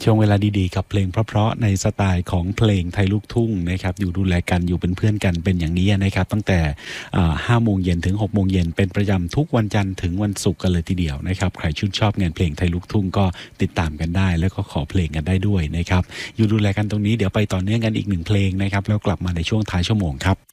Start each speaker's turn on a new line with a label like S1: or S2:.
S1: ช่วงเวลาดีๆกับเพลงเพราะๆในสไตล์ของเพลงไทยลูกทุ่งนะครับอยู่ดูแลกันอยู่เป็นเพื่อนกันเป็นอย่างนี้นะครับตั้งแต่5 โมงเย็นถึง 6 โมงเย็นเป็นประจำทุกวันจันทร์ถึงวันศุกร์กันเลยทีเดียวนะครับใครชื่นชอบงานเพลงไทยลูกทุ่งก็ติดตามกันได้แล้วก็ขอเพลงกันได้ด้วยนะครับอยู่ดูแลกันตรงนี้เดี๋ยวไปต่อเนื่องกันอีก1 เพลงนะครับแล้วกลับมาในช่วงท้ายชั่วโมงครับ